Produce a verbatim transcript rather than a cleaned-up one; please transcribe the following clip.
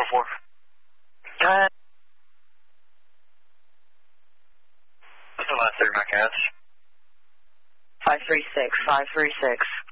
four. Go ahead. What's the last three of my cats? five three six, five three six.